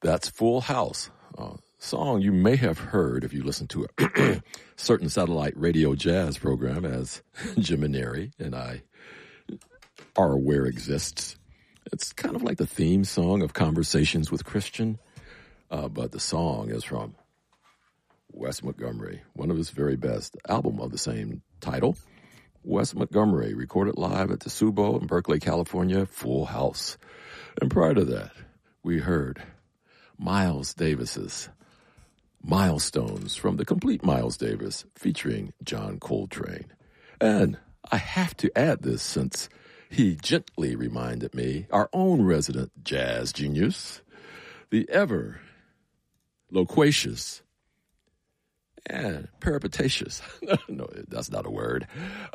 That's Full House, a song you may have heard if you listen to a certain satellite radio jazz program, as Jim and Neri and I are aware exists. It's kind of like the theme song of Conversations with Christian, but the song is from Wes Montgomery, one of his very best album of the same title. Wes Montgomery, recorded live at the Subo in Berkeley, California, Full House. And prior to that, we heard Miles Davis's Milestones from the complete Miles Davis featuring John Coltrane. And I have to add this since he gently reminded me, our own resident jazz genius, the ever loquacious and peripetitious. No, that's not a word.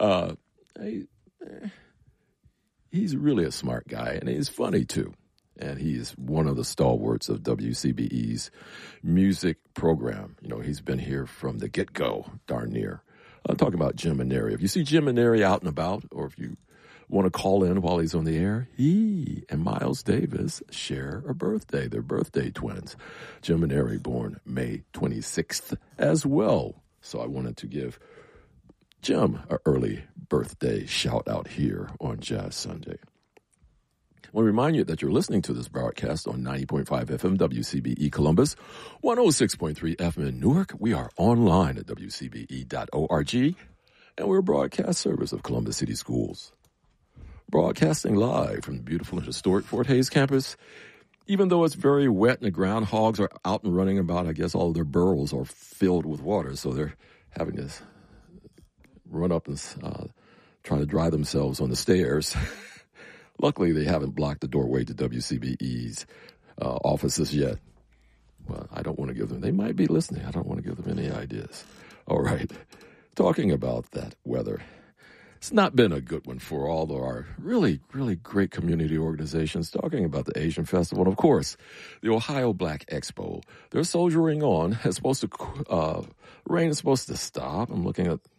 He's really a smart guy, and he's funny, too. And he's one of the stalwarts of WCBE's music program. You know, he's been here from the get-go, darn near. I'm talking about Jim and Neri. If you see Jim and Neri out and about, or if you want to call in while he's on the air, he and Miles Davis share a birthday. They're birthday twins. Jim and Neri born May 26th as well. So I wanted to give Jim an early birthday shout out here on Jazz Sunday. I want to remind you that you're listening to this broadcast on 90.5 FM WCBE Columbus, 106.3 FM in Newark. We are online at WCBE.org, and we're a broadcast service of Columbus City Schools. Broadcasting live from the beautiful and historic Fort Hays campus. Even though it's very wet and the groundhogs are out and running about, I guess all of their burrows are filled with water, so they're having to run up and try to dry themselves on the stairs. Luckily, they haven't blocked the doorway to WCBE's offices yet. Well, I don't want to give them, they might be listening. I don't want to give them any ideas. All right. Talking about that weather. It's not been a good one for all of our really, really great community organizations. Talking about the Asian Festival, and of course, the Ohio Black Expo. They're soldiering on. It's supposed to, rain is supposed to stop. I'm looking at,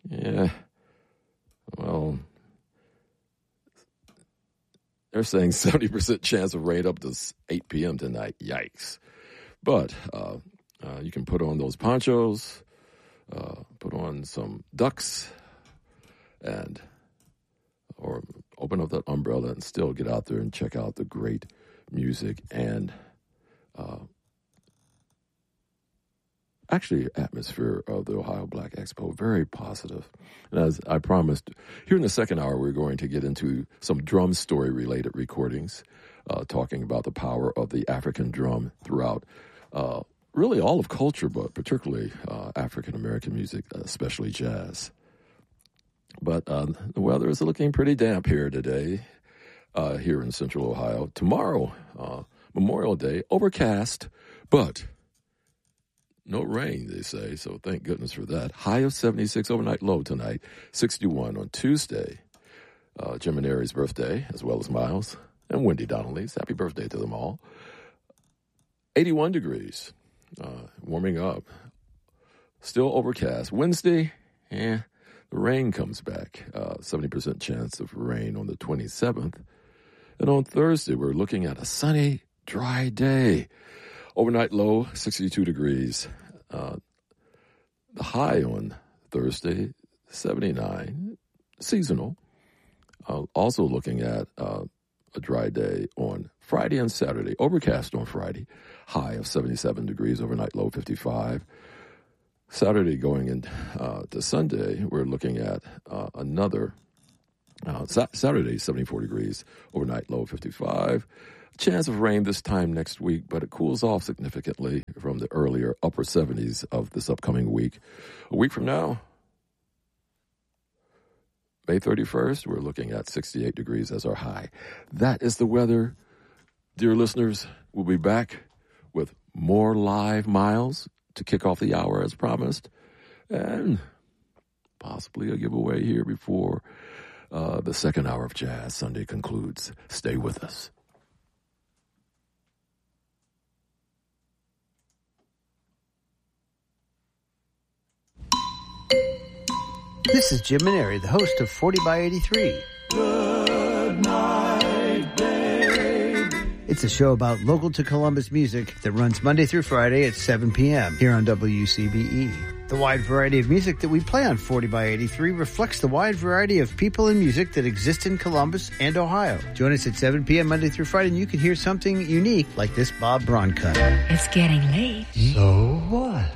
they're saying 70% chance of rain up to 8 p.m. tonight. Yikes. But you can put on those ponchos, put on some ducks, or open up that umbrella and still get out there and check out the great music and actually atmosphere of the Ohio Black Expo. Very positive. And as I promised, here in the second hour, we're going to get into some drum story-related recordings, talking about the power of the African drum throughout really all of culture, but particularly African-American music, especially jazz. But the weather is looking pretty damp here today, here in Central Ohio. Tomorrow, Memorial Day, overcast, but no rain, they say, so thank goodness for that. High of 76, overnight low tonight, 61 on Tuesday. Jim and Neri's birthday, as well as Miles and Wendy Donnelly's. Happy birthday to them all. 81 degrees, warming up. Still overcast. Wednesday, the rain comes back. 70% chance of rain on the 27th. And on Thursday, we're looking at a sunny, dry day. Overnight low, 62 degrees. The high on Thursday, 79. Seasonal. Also looking at a dry day on Friday and Saturday. Overcast on Friday. High of 77 degrees. Overnight low, 55. Saturday going into Sunday, we're looking at another Saturday, 74 degrees, overnight low 55. Chance of rain this time next week, but it cools off significantly from the earlier upper 70s of this upcoming week. A week from now, May 31st, we're looking at 68 degrees as our high. That is the weather. Dear listeners, we'll be back with more live Miles to kick off the hour as promised, and possibly a giveaway here before the second hour of Jazz Sunday concludes. Stay with us. This is Jim and Neri, the host of 40 by 83. Good night, babe. It's the show about local to Columbus music that runs Monday through Friday at 7 p.m. here on WCBE. The wide variety of music that we play on 40 by 83 reflects the wide variety of people and music that exist in Columbus and Ohio. Join us at 7 p.m. Monday through Friday and you can hear something unique like this Bob Braun cut. It's getting late. So what?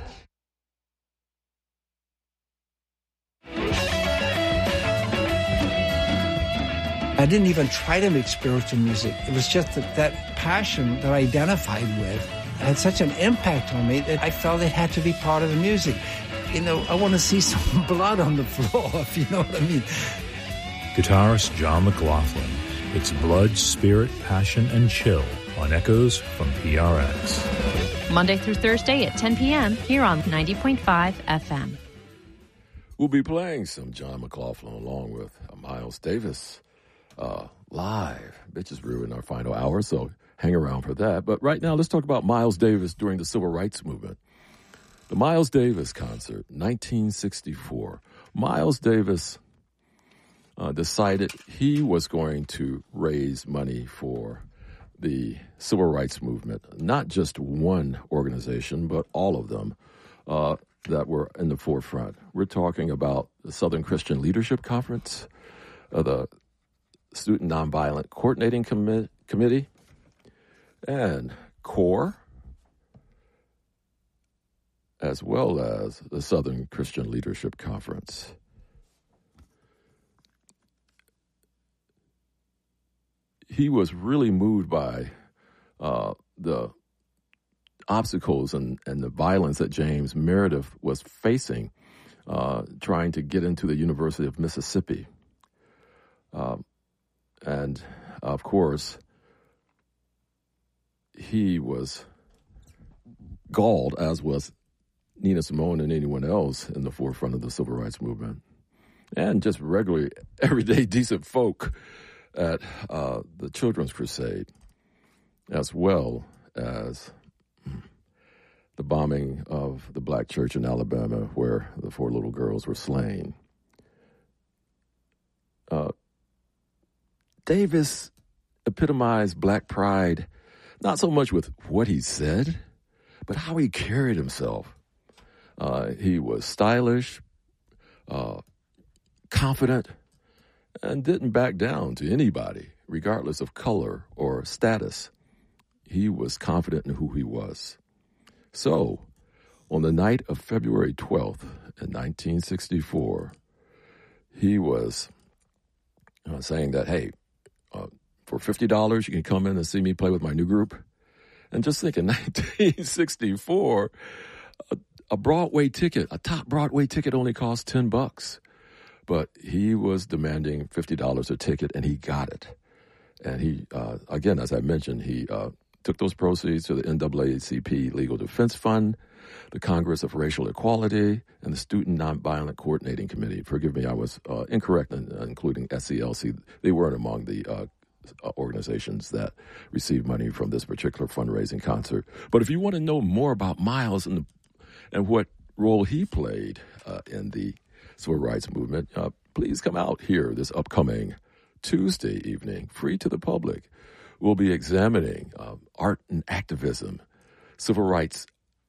I didn't even try to make spiritual music. It was just that passion that I identified with had such an impact on me that I felt it had to be part of the music. You know, I want to see some blood on the floor, if you know what I mean. Guitarist John McLaughlin. It's blood, spirit, passion, and chill on Echoes from PRX. Monday through Thursday at 10 p.m. here on 90.5 FM. We'll be playing some John McLaughlin along with Miles Davis live. Bitches Brew in our final hour, so hang around for that. But right now, let's talk about Miles Davis during the Civil Rights Movement. The Miles Davis concert, 1964. Miles Davis decided he was going to raise money for the Civil Rights Movement, not just one organization, but all of them that were in the forefront. We're talking about the Southern Christian Leadership Conference, the Student Nonviolent Coordinating Committee, and CORE, as well as the Southern Christian Leadership Conference. He was really moved by the obstacles and the violence that James Meredith was facing trying to get into the University of Mississippi. And, of course, he was galled, as was Nina Simone and anyone else in the forefront of the Civil Rights Movement, and just regularly, everyday, decent folk at the Children's Crusade, as well as the bombing of the black church in Alabama where the 4 little girls were slain. Davis epitomized black pride, not so much with what he said, but how he carried himself. He was stylish, confident, and didn't back down to anybody, regardless of color or status. He was confident in who he was. So, on the night of February 12th in 1964, he was saying that, hey, for $50, you can come in and see me play with my new group. And just think, in 1964, a Broadway ticket, a top Broadway ticket only cost $10. But he was demanding $50 a ticket, and he got it. And he, again, as I mentioned, he took those proceeds to the NAACP Legal Defense Fund, the Congress of Racial Equality, and the Student Nonviolent Coordinating Committee. Forgive me, I was incorrect in including SCLC. They weren't among the organizations that received money from this particular fundraising concert. But if you want to know more about Miles and what role he played in the Civil Rights Movement, please come out here this upcoming Tuesday evening, free to the public. We'll be examining art and activism, civil rights,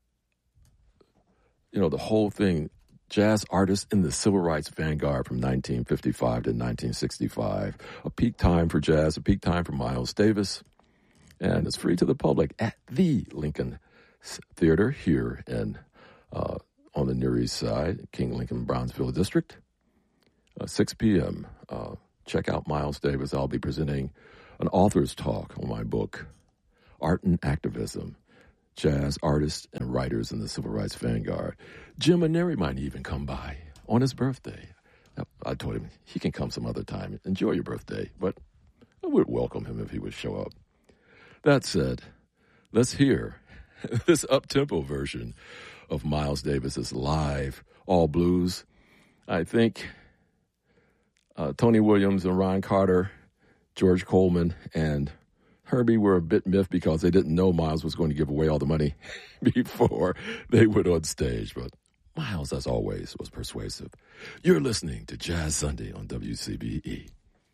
the whole thing, jazz artists in the civil rights vanguard from 1955 to 1965. A peak time for jazz, a peak time for Miles Davis. And it's free to the public at the Lincoln Theater here on the Near East Side, King Lincoln Brownsville District. 6 p.m. Check out Miles Davis. I'll be presenting an author's talk on my book, Art and Activism, Jazz Artists and Writers in the Civil Rights Vanguard. Jim Maneri might even come by on his birthday. I told him he can come some other time. Enjoy your birthday, but I would welcome him if he would show up. That said, let's hear this up-tempo version of Miles Davis's live All Blues. I think Tony Williams and Ron Carter, George Coleman, and Herbie were a bit miffed because they didn't know Miles was going to give away all the money before they went on stage. But Miles, as always, was persuasive. You're listening to Jazz Sunday on WCBE.